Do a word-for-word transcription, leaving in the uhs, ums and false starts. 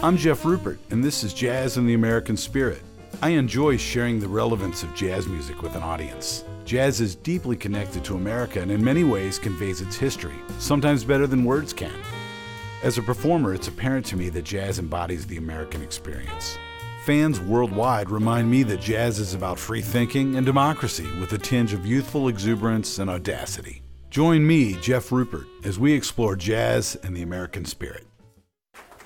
I'm Jeff Rupert, and this is Jazz in the American Spirit. I enjoy sharing the relevance of jazz music with an audience. Jazz is deeply connected to America and in many ways conveys its history, sometimes better than words can. As a performer, it's apparent to me that jazz embodies the American experience. Fans worldwide remind me that jazz is about free thinking and democracy with a tinge of youthful exuberance and audacity. Join me, Jeff Rupert, as we explore jazz and the American spirit.